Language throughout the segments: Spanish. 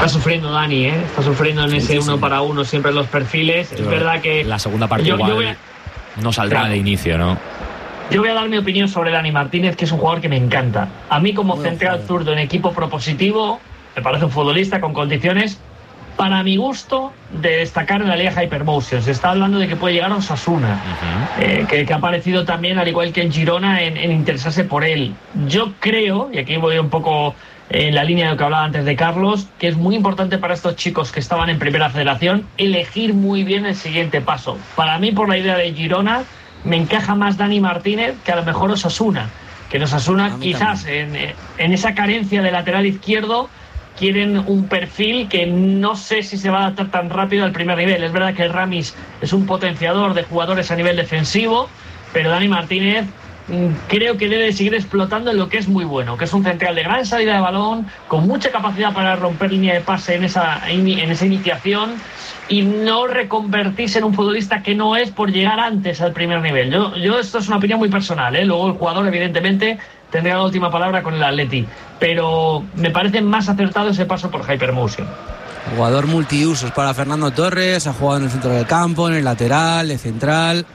Está sufriendo Dani, está sufriendo en ese uno para uno siempre en los perfiles. Es verdad que la segunda parte igual no saldrá de inicio, ¿no? Yo voy a dar mi opinión sobre Dani Martínez, que es un jugador que me encanta. A mí, como central zurdo en equipo propositivo, me parece un futbolista con condiciones, para mi gusto, de destacar en la Liga Hypermotion. Se está hablando de que puede llegar a Osasuna, que ha aparecido también, al igual que en Girona, en interesarse por él. Yo creo, y aquí voy un poco en la línea de lo que hablaba antes de Carlos, que es muy importante para estos chicos que estaban en Primera Federación elegir muy bien el siguiente paso. Para mí, por la idea de Girona, me encaja más Dani Martínez que a lo mejor Osasuna. Que en Osasuna, quizás en esa carencia de lateral izquierdo, quieren un perfil que no sé si se va a adaptar tan rápido al primer nivel. Es verdad que Ramis es un potenciador de jugadores a nivel defensivo, pero Dani Martínez creo que debe seguir explotando en lo que es muy bueno, que es un central de gran salida de balón, con mucha capacidad para romper línea de pase en esa iniciación, y no reconvertirse en un futbolista que no es por llegar antes al primer nivel. Yo esto es una opinión muy personal, Luego el jugador, evidentemente, tendría la última palabra con el Atleti, pero me parece más acertado ese paso por Hypermotion. Jugador multiusos para Fernando Torres, ha jugado en el centro del campo, en el lateral, de central,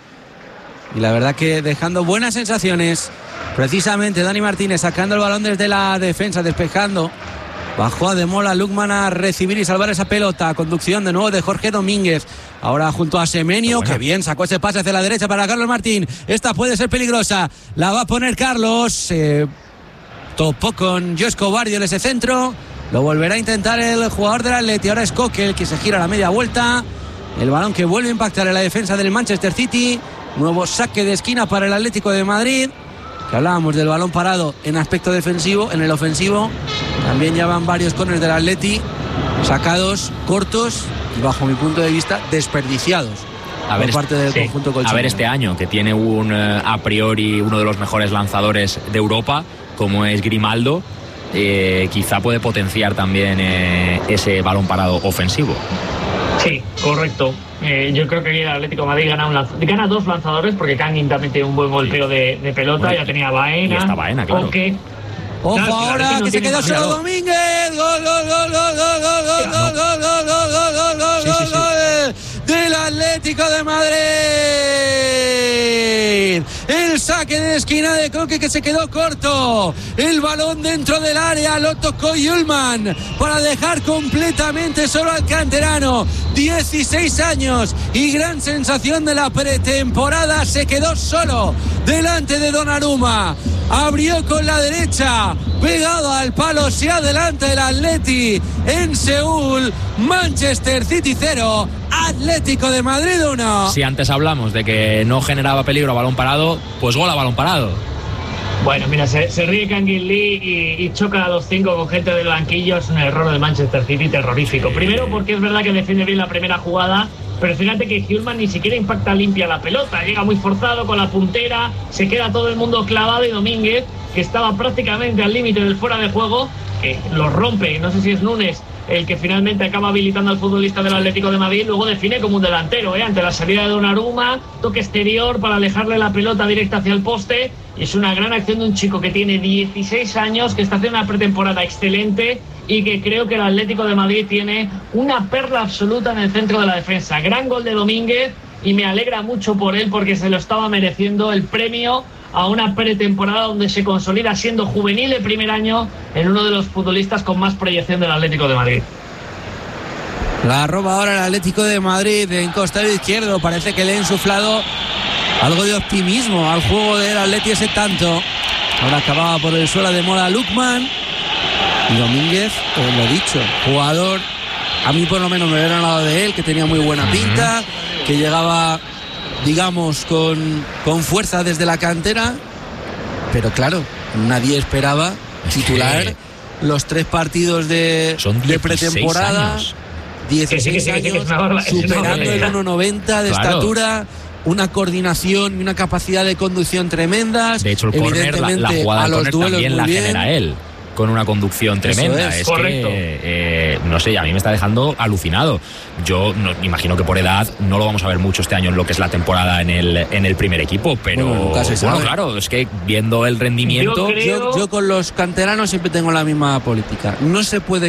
y la verdad que dejando buenas sensaciones. Precisamente Dani Martínez sacando el balón desde la defensa, despejando. Bajó a Demola Lukman a recibir y salvar esa pelota. Conducción de nuevo de Jorge Domínguez. Ahora junto a Semenyo, que bien sacó ese pase hacia la derecha para Carlos Martín. Esta puede ser peligrosa. La va a poner Carlos. Topó con Josko Bardiol ese centro. Lo volverá a intentar el jugador del Atleti. Ahora es Coque el que se gira a la media vuelta. El balón que vuelve a impactar en la defensa del Manchester City. Nuevo saque de esquina para el Atlético de Madrid. Que hablábamos del balón parado en aspecto defensivo. En el ofensivo también ya van varios córneres del Atleti sacados, cortos y, bajo mi punto de vista, desperdiciados por parte del conjunto colchonero. A ver este año, que tiene a priori uno de los mejores lanzadores de Europa, como es Grimaldo, quizá puede potenciar también ese balón parado ofensivo. Sí, correcto. Yo creo que el Atlético de Madrid gana dos lanzadores, porque Kangin también tiene un buen golpeo de pelota. Bueno, ya tenía Baena. Y está Baena, claro. Aunque, ojo, claro, ahora que se quedó solo Domínguez. Gol del Atlético de Madrid. El saque de esquina de Coque, que se quedó corto. El balón dentro del área lo tocó Yulman para dejar completamente solo al canterano. 16 años y gran sensación de la pretemporada. Se quedó solo delante de Donnarumma. Abrió con la derecha, pegado al palo, se adelanta el Atleti en Seúl. Manchester City 0, Atlético de Madrid 1. Si antes hablamos de que no generaba peligro a balón parado, pues gol a balón parado. Bueno, mira, se ríe Kangin Lee y choca a los 5 con gente del banquillo. Es un error del Manchester City terrorífico. Primero porque es verdad que defiende bien la primera jugada, pero fíjate que Hjulman ni siquiera impacta limpia la pelota. Llega muy forzado con la puntera, se queda todo el mundo clavado, y Domínguez, que estaba prácticamente al límite del fuera de juego, lo rompe. No sé si es Núñez el que finalmente acaba habilitando al futbolista del Atlético de Madrid. Luego define como un delantero, ante la salida de Donnarumma, toque exterior para alejarle la pelota directa hacia el poste. Y es una gran acción de un chico que tiene 16 años, que está haciendo una pretemporada excelente, y que creo que el Atlético de Madrid tiene una perla absoluta en el centro de la defensa. Gran gol de Domínguez, y me alegra mucho por él, porque se lo estaba mereciendo el premio a una pretemporada donde se consolida siendo juvenil de primer año en uno de los futbolistas con más proyección del Atlético de Madrid. La roba ahora el Atlético de Madrid en costado izquierdo. Parece que le ha insuflado algo de optimismo al juego del Atleti ese tanto. Ahora acababa por el suelo de Mola Lukman. Y Domínguez, lo dicho, jugador, a mí por lo menos me hubiera hablado de él, que tenía muy buena pinta, que llegaba, digamos, con fuerza desde la cantera, pero claro, nadie esperaba titular los 3 partidos de pretemporada. Años. 16 años, superando el 1,90 de estatura, una coordinación y una capacidad de conducción tremendas. De hecho, el córner, la jugada del córner también la genera él, con una conducción tremenda. Es correcto. No sé, a mí me está dejando alucinado. Yo imagino que por edad no lo vamos a ver mucho este año en lo que es la temporada en el primer equipo, pero bueno, claro, es que viendo el rendimiento, yo con los canteranos siempre tengo la misma política. No se puede